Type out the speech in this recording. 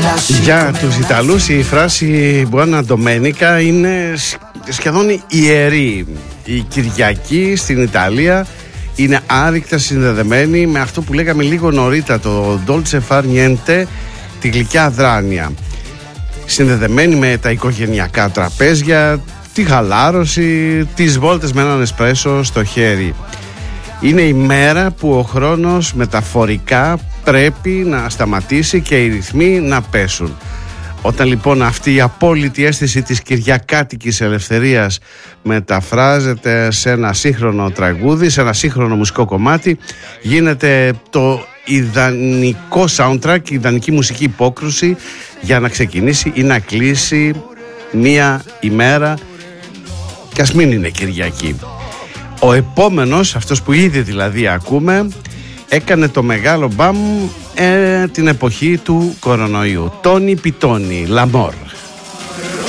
Για τους Ιταλούς η φράση Buona Domenica είναι σχεδόν ιερή. Η Κυριακή στην Ιταλία είναι άρρηκτα συνδεδεμένη με αυτό που λέγαμε λίγο νωρίτερα, το Dolce far niente, τη γλυκιά δράνεια. Συνδεδεμένη με τα οικογενειακά τραπέζια, τη χαλάρωση, τις βόλτες με έναν εσπρέσο στο χέρι. Είναι η μέρα που ο χρόνος μεταφορικά πρέπει να σταματήσει και οι ρυθμοί να πέσουν. Όταν λοιπόν αυτή η απόλυτη αίσθηση της κυριακάτικης ελευθερίας μεταφράζεται σε ένα σύγχρονο τραγούδι, σε ένα σύγχρονο μουσικό κομμάτι, γίνεται το ιδανικό soundtrack, η ιδανική μουσική υπόκρουση για να ξεκινήσει ή να κλείσει μία ημέρα, και ας μην είναι Κυριακή. Ο επόμενος, αυτός που ήδη δηλαδή ακούμε, έκανε το μεγάλο μπαμ την εποχή του κορονοϊού. Τόνι Πιτόνι, L'Amor.